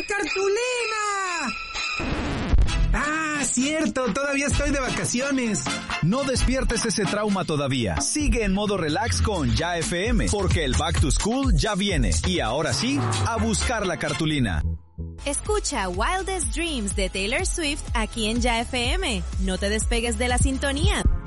cartulina! ¡Ah, cierto! Todavía estoy de vacaciones. No despiertes ese trauma todavía. Sigue en modo relax con Ya FM, porque el Back to School ya viene. Y ahora sí, a buscar la cartulina. Escucha Wildest Dreams de Taylor Swift aquí en Ya FM. No te despegues de la sintonía.